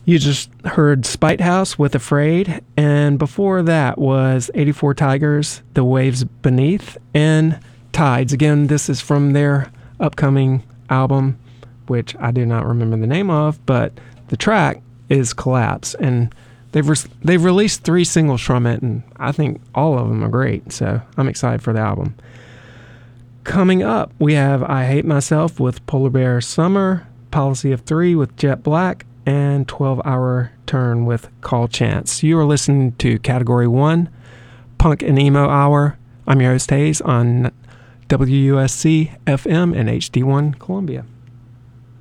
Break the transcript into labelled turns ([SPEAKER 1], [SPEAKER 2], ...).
[SPEAKER 1] You just heard Spite House with Afraid, and before that was 84 Tigers, The Waves Beneath, and Tides. Again, this is from their upcoming album, which I do not remember the name of, but the track is Collapse, and they've released 3 singles from it, and I think all of them are great, so I'm excited for the album. Coming up, we have I Hate Myself with Polar Bear Summer, Policy of 3 with Jet Black, and 12-Hour Turn with Call Chance. You are listening to Category 1, Punk and Emo Hour. I'm your host Hayes on WUSC FM and HD1 Columbia.